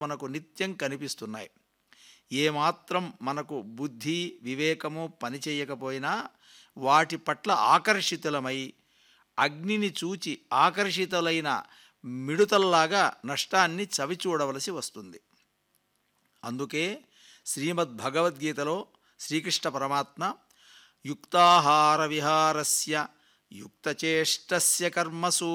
మనకు నిత్యం కనిపిస్తున్నాయి. ఏమాత్రం మనకు బుద్ధి, వివేకము పనిచేయకపోయినా వాటి పట్ల ఆకర్షితులమై అగ్నిని చూచి ఆకర్షితులైన మిడుతల్లాగా నష్టాన్ని చవిచూడవలసి వస్తుంది. అందుకే శ్రీమద్ భగవద్గీతలో శ్రీకృష్ణ పరమాత్మ యుక్తాహార విహారస్య యుక్తచేష్టస్య కర్మసు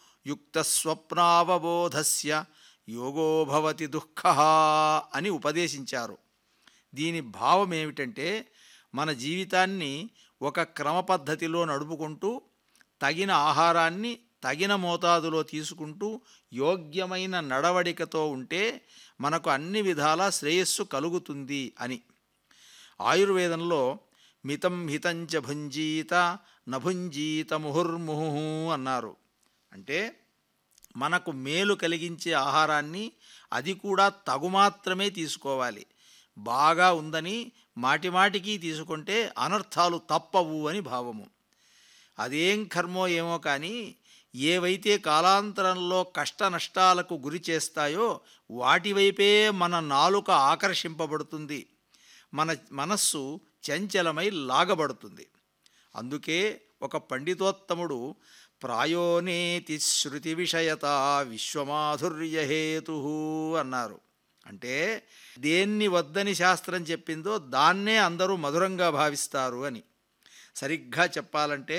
యుక్తస్వప్నావబోధస్య యోగో భవతి దుఃఖః అని ఉపదేశించారు. దీని భావం ఏమిటంటే, మన జీవితాన్ని ఒక క్రమ పద్ధతిలో నడుపుకుంటూ తగిన ఆహారాన్ని తగిన మోతాదులో తీసుకుంటూ యోగ్యమైన నడవడికతో ఉంటే మనకు అన్ని విధాలా శ్రేయస్సు కలుగుతుంది అని. ఆయుర్వేదంలో మితం హితంచ భుంజీత నభుంజీత ముహుర్ముహు అన్నారు. అంటే మనకు మేలు కలిగించే ఆహారాన్ని అది కూడా తగుమాత్రమే తీసుకోవాలి. బాగా ఉందని మాటిమాటికి తీసుకుంటే అనర్థాలు తప్పవు అని భావము. అదేం కర్మో ఏమో కానీ ఏవైతే కాలాంతరంలో కష్ట నష్టాలకు గురి చేస్తాయో వాటి వైపే మన నాలుక ఆకర్షింపబడుతుంది, మన మనస్సు చంచలమై లాగబడుతుంది. అందుకే ఒక పండితోత్తముడు ప్రాయోనేతి శృతి విషయత విశ్వమాధుర్యహేతు అన్నారు. అంటే దేన్ని వద్దని శాస్త్రం చెప్పిందో దాన్నే అందరూ మధురంగా భావిస్తారు అని. సరిగ్గా చెప్పాలంటే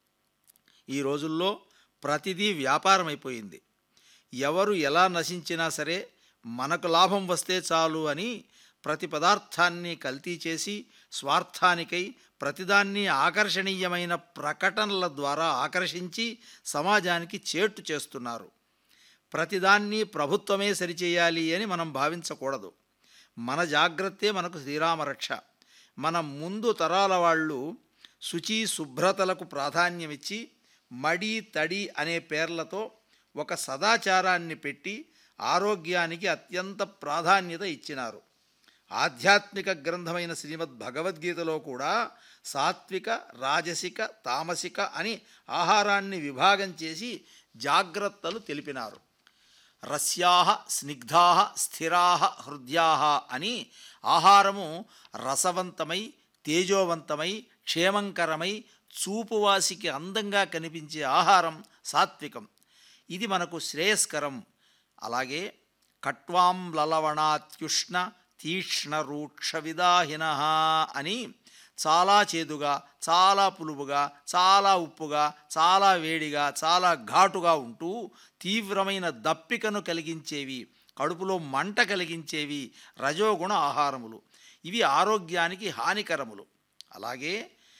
ఈ రోజుల్లో ప్రతిదీ వ్యాపారం అయిపోయింది. ఎవరు ఎలా నశించినా సరే మనకు లాభం వస్తే చాలు అని ప్రతి పదార్థాన్ని కల్తీ చేసి స్వార్థానికై ప్రతిదాన్ని ఆకర్షణీయమైన ప్రకటనల ద్వారా ఆకర్షించి సమాజానికి చేటు చేస్తున్నారు. ప్రతిదాన్ని ప్రభుత్వమే సరిచేయాలి అని మనం భావించకూడదు. మన జాగ్రత్తే మనకు శ్రీరామరక్ష. మన ముందు తరాల వాళ్ళు శుచి శుభ్రతలకు ప్రాధాన్యమిచ్చి మడి తడి అనే పేర్లతో ఒక సదాచారాన్ని పెట్టి ఆరోగ్యానికి అత్యంత ప్రాధాన్యత ఇచ్చినారు. ఆధ్యాత్మిక గ్రంథమైన శ్రీమద్ భగవద్గీతలో కూడా సాత్విక, రాజసిక, తామసిక అని ఆహారాన్ని విభాగం చేసి జాగ్రత్తలు తెలిపినారు. రస్యాహ స్నిగ్ధాహ స్థిరాహ హృద్యాహ అని ఆహారము రసవంతమై తేజోవంతమై క్షేమంకరమై చూపువాసికి అందంగా కనిపించే ఆహారం సాత్వికం. ఇది మనకు శ్రేయస్కరం. అలాగే కట్వాం లలవణాత్యుష్ణ తీక్ష్ణ రూక్ష విదాహిన అని చాలా చేదుగా, చాలా పులుపుగా, చాలా ఉప్పుగా, చాలా వేడిగా, చాలా ఘాటుగా ఉంటూ తీవ్రమైన దప్పికను కలిగించేవి, కడుపులో మంట కలిగించేవి రజోగుణ ఆహారములు. ఇవి ఆరోగ్యానికి హానికరములు. అలాగే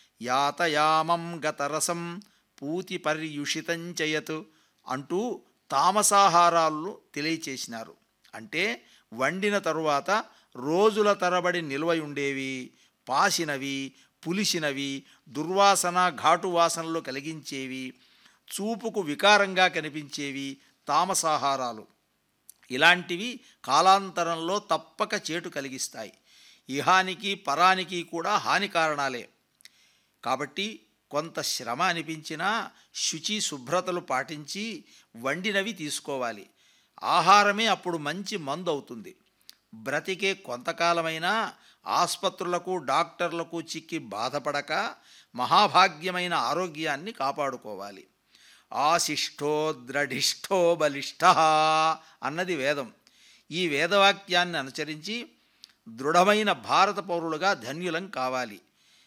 యాతయామం గతరసం పూతి పర్యుషితంచయత్ అంటూ తామసాహారాలను తెలియచేసినారు. అంటే వండిన తరువాత రోజుల తరబడి నిల్వై ఉండేవి, పాసినవి, పులిసినవి, దుర్వాసన ఘాటు వాసనలు కలిగించేవి, చూపుకు వికారంగా కనిపించేవి తామసాహారాలు. ఇలాంటివి కాలాంతరంలో తప్పక చేటు కలిగిస్తాయి. ఇహానికి పరానికి కూడా హాని కారణాలే. కాబట్టి కొంత శ్రమ అనిపించినా శుచి శుభ్రతలు పాటించి వండినవి తీసుకోవాలి. ఆహారమే అప్పుడు మంచి మందు అవుతుంది. బ్రతికే కొంతకాలమైనా ఆస్పత్రులకు డాక్టర్లకు చిక్కి బాధపడక మహాభాగ్యమైన ఆరోగ్యాన్ని కాపాడుకోవాలి. ఆశిష్టో ద్రఢిష్టో బలిష్ట అన్నది వేదం. ఈ వేదవాక్యాన్ని అనుసరించి దృఢమైన భారత పౌరులుగా ధన్యులం కావాలి.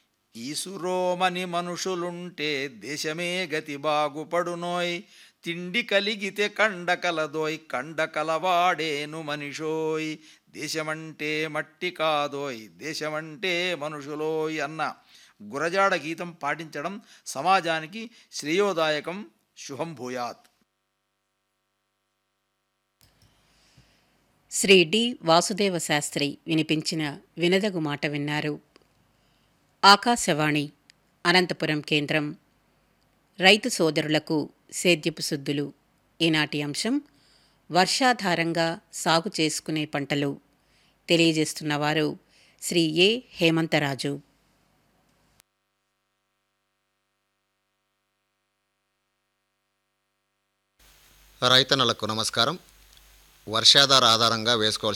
ఈసురోమని మనుషులుంటే దేశమే గతి బాగుపడునోయ్, తిండి కలిగితే కండకలదోయ్, కండకలవాడేను మనిషోయ్, దేశమంటే మట్టి కాదోయ్, దేశమంటే మనుషులోయ్ అన్న గురజాడ గీతం పాటించడం సమాజానికి శ్రేయోదాయకం. శుభం భూయాత్. శ్రీ డి వాసుదేవ శాస్త్రి వినిపించిన వినదగు మాట విన్నారు. ఆకాశవాణి అనంతపురం కేంద్రం. రైతు సోదరులకు సేద్యపు సుద్దులు. ఈనాటి అంశం వర్షాధారంగా సాగు చేసుకునే పంటలు. తెలియజేస్తున్నవారు శ్రీ ఏ హేమంతరాజు. రైతన్నలకు నమస్కారం. వర్షాధార ఆధారంగా వేసుకోవాల్సిన